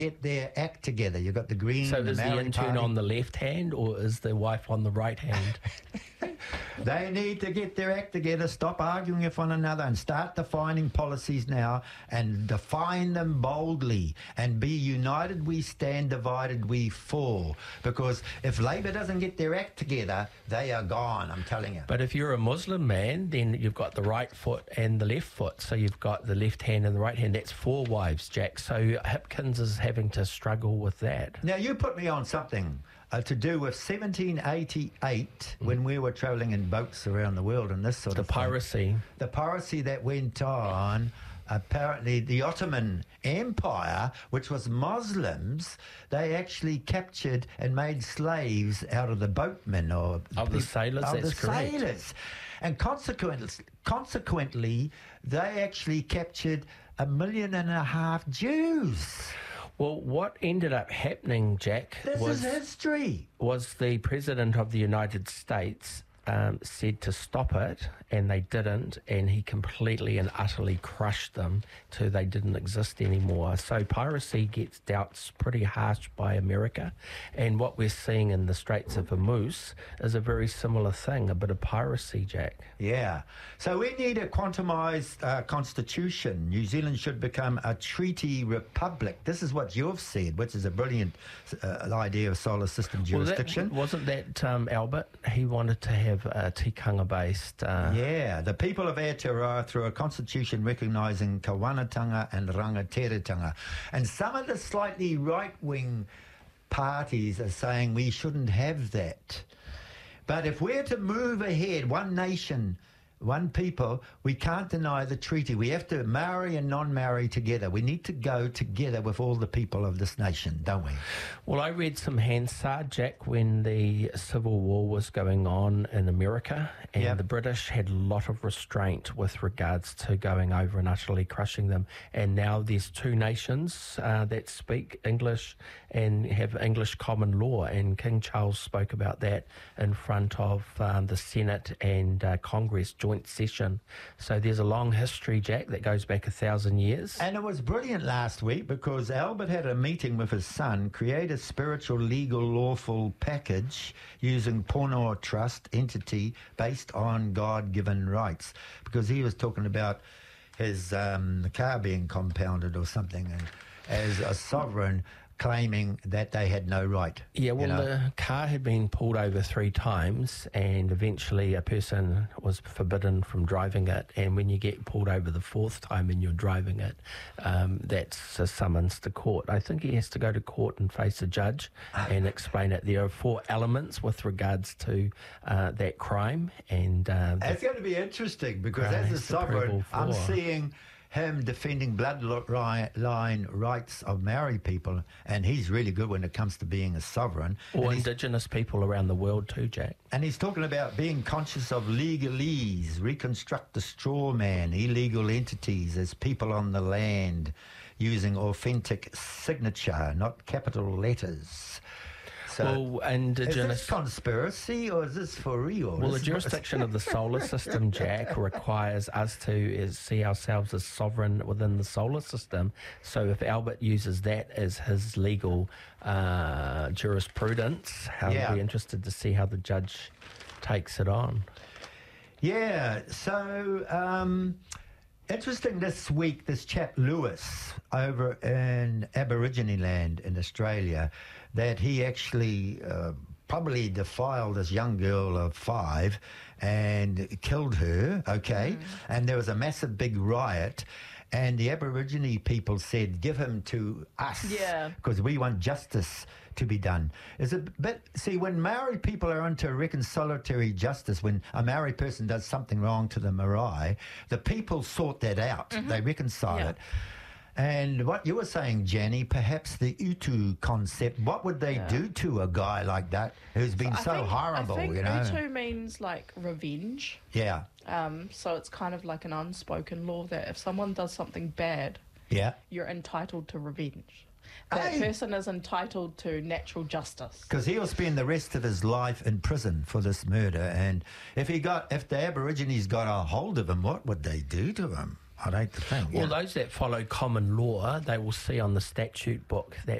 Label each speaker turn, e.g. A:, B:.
A: get their act together. You've got the Green
B: So
A: and the
B: is the
A: Maori
B: intern
A: Party.
B: on the left hand or is the wife on the right hand?
A: They need to get their act together, stop arguing with one another and start defining policies now and define them boldly and be united we stand, divided we fall. Because if Labour doesn't get their act together, they are gone, I'm telling you.
B: But if you're a Muslim man, then you've got the right foot and the left foot. So you've got the left hand and the right hand. That's 4 wives, Jack. So Hipkins is having to struggle with that.
A: Now, you put me on something to do with 1788 when we were travelling in boats around the world and this sort
B: The
A: of thing.
B: piracy.
A: The piracy that went on, apparently the Ottoman Empire, which was Muslims, they actually captured and made slaves out of the boatmen or
B: Of the sailors,
A: of
B: that's
A: the
B: correct.
A: sailors. And consequently, they actually captured 1.5 million Jews.
B: Well, what ended up happening, Jack,
A: This is history.
B: was the President of the United States said to stop it, and they didn't, and he completely and utterly crushed them till they didn't exist anymore. So piracy gets dealt pretty harsh by America, and what we're seeing in the Straits of Hormuz is a very similar thing, a bit of piracy, Jack.
A: Yeah. So we need a quantumised constitution. New Zealand should become a treaty republic. This is what you've said, which is a brilliant idea of solar system jurisdiction.
B: Wasn't that Albert? He wanted to have a tikanga-based...
A: Yeah, the people of Aotearoa through a constitution recognising Kawanatanga and Rangateretanga. And some of the slightly right-wing parties are saying we shouldn't have that. But if we're to move ahead, one nation, one people, we can't deny the treaty. We have to Maori and non-Maori together. We need to go together with all the people of this nation, don't we?
B: Well, I read some Hansard, Jack, when the Civil War was going on in America, and the British had a lot of restraint with regards to going over and utterly crushing them. And now there's 2 nations that speak English and have English common law, and King Charles spoke about that in front of the Senate and Congress joint session. So there's a long history, Jack, that goes back 1,000 years.
A: And it was brilliant last week because Albert had a meeting with his son, create a spiritual, legal, lawful package using Pono Trust entity based on God-given rights. Because he was talking about his car being compounded or something, and as a sovereign claiming that they had no right.
B: Yeah, well, the car had been pulled over 3 times, and eventually a person was forbidden from driving it. And when you get pulled over the 4th time and you're driving it, that's a summons to court. I think he has to go to court and face a judge and explain it. There are 4 elements with regards to that crime. And
A: it's going to be interesting because as a sovereign, I'm seeing him defending bloodline rights of Maori people, and he's really good when it comes to being a sovereign.
B: Or indigenous people around the world too, Jack.
A: And he's talking about being conscious of legalese, reconstruct the straw man, illegal entities as people on the land using authentic signature, not capital letters. So, is this conspiracy or is this for real?
B: Well, the jurisdiction of the solar system, Jack, requires us to see ourselves as sovereign within the solar system. So if Albert uses that as his legal jurisprudence, I'll be interested to see how the judge takes it on.
A: Yeah, so... interesting this week, this chap Lewis over in Aborigine land in Australia, that he actually probably defiled this young girl of 5 and killed her, and there was a massive big riot. And the Aborigine people said, give him to us, because we want justice to be done. Is it? But see, when Maori people are into reconciliatory justice, when a Maori person does something wrong to the marae, the people sort that out. They reconcile it. And what you were saying, Jenny, perhaps the Utu concept, what would they do to a guy like that who's been so horrible,
C: I think
A: you know?
C: Utu means like revenge.
A: Yeah.
C: So it's kind of like an unspoken law that if someone does something bad, you're entitled to revenge. That person is entitled to natural justice.
A: Because he'll spend the rest of his life in prison for this murder, and if the Aborigines got a hold of him, what would they do to him? I'd hate to think.
B: Well, those that follow common law, they will see on the statute book that